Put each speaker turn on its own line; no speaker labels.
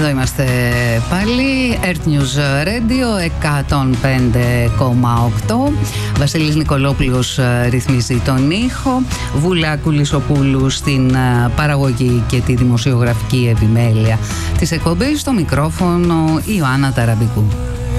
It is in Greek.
Εδώ είμαστε πάλι, Earth News Radio 105,8. Βασίλης Νικολόπουλος ρυθμίζει τον ήχο, Βούλα Κουλισοπούλου στην παραγωγή και τη δημοσιογραφική επιμέλεια της εκπομπής, στο μικρόφωνο Ιωάννα Ταραμπικού.